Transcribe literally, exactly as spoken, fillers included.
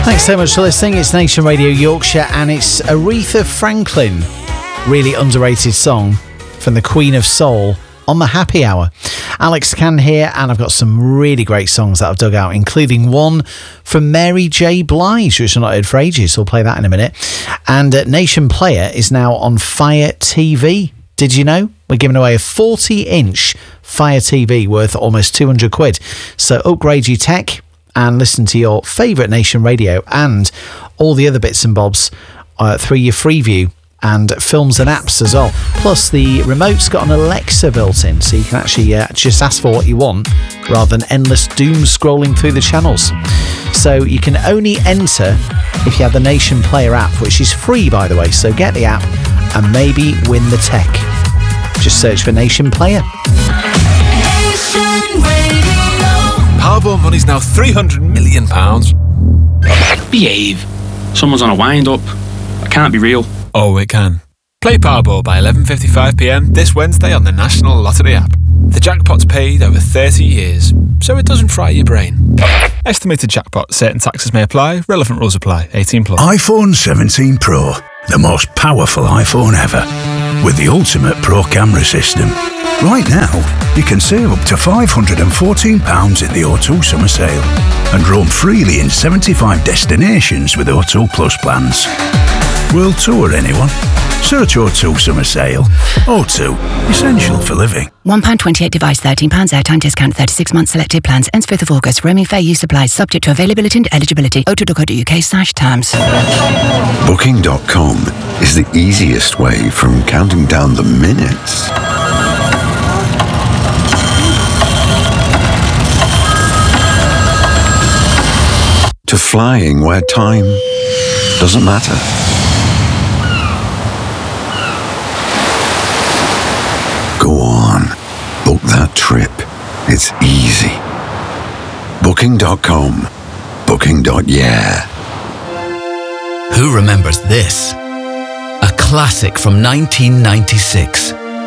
Thanks so much for listening. It's Nation Radio Yorkshire and it's Aretha Franklin. Really underrated song from the Queen of Soul on the Happy Hour. Alex Can here, and I've got some really great songs that I've dug out, including one from Mary J. Blige, which I've not heard for ages, so we'll play that in a minute. And uh, Nation Player is now on Fire T V. Did you know? We're giving away a forty inch Fire T V worth almost two hundred quid. So upgrade your tech and listen to your favourite Nation Radio and all the other bits and bobs uh, through your Freeview and films and apps as well. Plus, the remote's got an Alexa built in, so you can actually uh, just ask for what you want rather than endless doom scrolling through the channels. So you can only enter if you have the Nation Player app, which is free, by the way. So get the app and maybe win the tech. Just search for Nation Player. Nation Radio. Powerball money's now three hundred million pounds. Behave. Someone's on a wind-up. That can't be real. Oh, it can. Play Powerball by eleven fifty-five p m this Wednesday on the National Lottery app. The jackpot's paid over thirty years, so it doesn't fry your brain. Estimated jackpot. Certain taxes may apply. Relevant rules apply. eighteen plus. iPhone seventeen Pro. The most powerful iPhone ever. With the ultimate Pro camera system. Right now, you can save up to five hundred fourteen pounds in the O two summer sale and roam freely in seventy-five destinations with O two Plus plans. World tour, anyone? Search O two summer sale. O two, essential for living. one pound twenty-eight device, thirteen pounds airtime discount, thirty-six months selected plans, ends fifth of August. Roaming fair use applies, subject to availability and eligibility. o two dot co dot uk slash terms. Booking dot com is the easiest way from counting down the minutes to flying where time doesn't matter. Go on, book that trip. It's easy. Booking dot com. Booking. Yeah. Who remembers this? A classic from nineteen ninety-six.